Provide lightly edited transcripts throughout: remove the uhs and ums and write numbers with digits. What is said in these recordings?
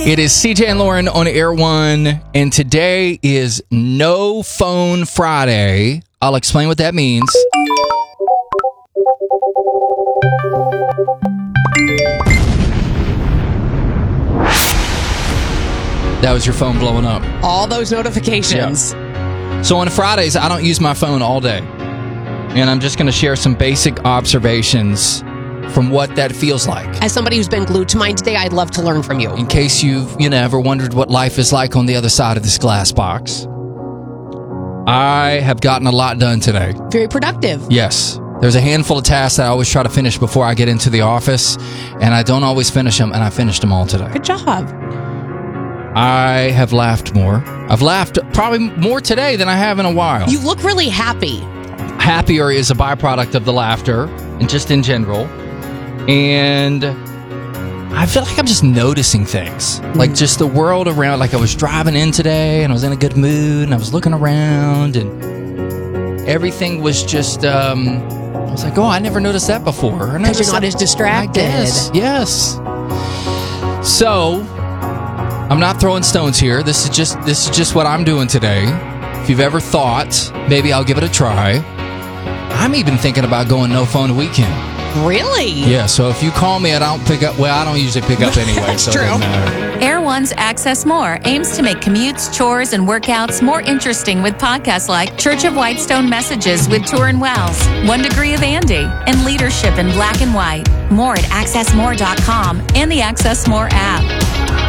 It is CJ and Lauren on Air One, and today is No Phone Friday. I'll explain what that means. That was your phone blowing up. All those notifications. Yeah. So on Fridays, I don't use my phone all day. And I'm just going to share some basic observations from what that feels like. As somebody who's been glued to mine today, I'd love to learn from you. In case you've ever wondered what life is like on the other side of this glass box. I have gotten a lot done today. Very productive. Yes. There's a handful of tasks that I always try to finish before I get into the office, and I don't always finish them, and I finished them all today. Good job. I have laughed more. I've laughed probably more today than I have in a while. You look really happy. Happier is a byproduct of the laughter, and just in general. And I feel like I'm just noticing things. Like just the world around. Like I was driving in today, and I was in a good mood, and I was looking around, and everything was just... I was like, oh, I never noticed that before. Because you're not as distracted. I guess. Yes. So... I'm not throwing stones here. This is just what I'm doing today. If you've ever thought, maybe I'll give it a try. I'm even thinking about going no phone weekend. Really? Yeah, so if you call me, I don't pick up. Well, I don't usually pick up anyway. That's so true. It doesn't matter. Air One's Access More aims to make commutes, chores, and workouts more interesting with podcasts like Church of Whitestone Messages with Turin Wells, 1 Degree of Andy, and Leadership in Black and White. More at accessmore.com and the Access More app.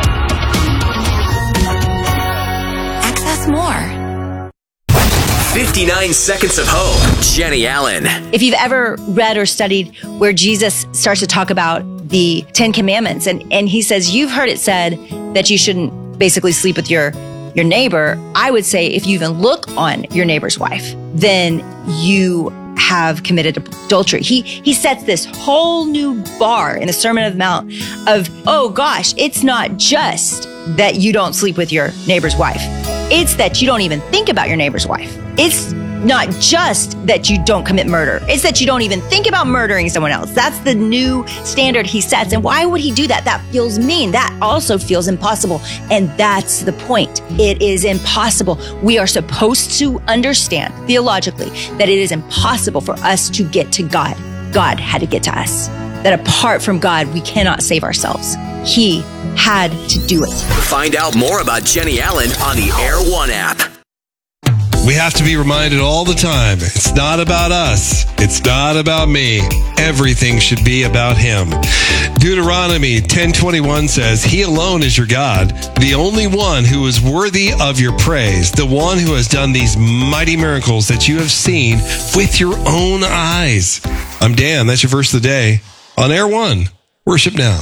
More. 59 Seconds of Hope, Jenny Allen. If you've ever read or studied where Jesus starts to talk about the 10 Commandments, and he says, you've heard it said that you shouldn't basically sleep with your neighbor. I would say if you even look on your neighbor's wife, then you have committed adultery. He sets this whole new bar in the Sermon on the Mount of, oh gosh, it's not just that you don't sleep with your neighbor's wife. It's that you don't even think about your neighbor's wife. It's not just that you don't commit murder. It's that you don't even think about murdering someone else. That's the new standard he sets. And why would he do that? That feels mean. That also feels impossible. And that's the point. It is impossible. We are supposed to understand theologically that it is impossible for us to get to God. God had to get to us. That apart from God, we cannot save ourselves. He had to do it. Find out more about Jenny Allen on the Air One app. We have to be reminded all the time, it's not about us. It's not about me. Everything should be about him. Deuteronomy 10:21 says, he alone is your God, the only one who is worthy of your praise, the one who has done these mighty miracles that you have seen with your own eyes. I'm Dan. That's your verse of the day on Air One. Worship now.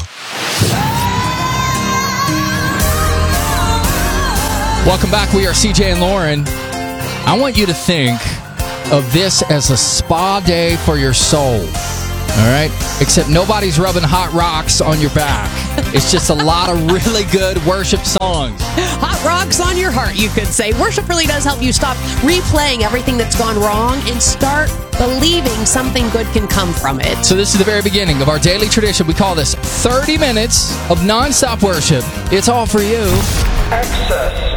Welcome back. We are CJ and Lauren. I want you to think of this as a spa day for your soul. All right? Except nobody's rubbing hot rocks on your back. It's just a lot of really good worship songs. Hot rocks on your heart, you could say. Worship really does help you stop replaying everything that's gone wrong and start believing something good can come from it. So this is the very beginning of our daily tradition. We call this 30 minutes of nonstop worship. It's all for you. Access.